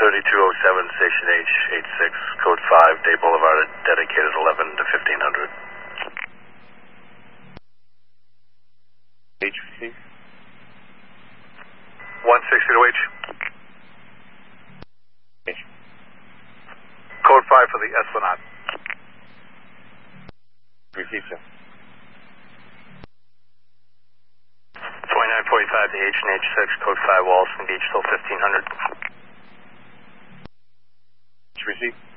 3207 Station H86, code 5, Day Boulevard, dedicated 11 to 1500. HC? 160 to H. H. Code 5 for the Esplanade. Receive, sir. 2945 to H&H6, code 5, Walston Beach, till 1500. Receive.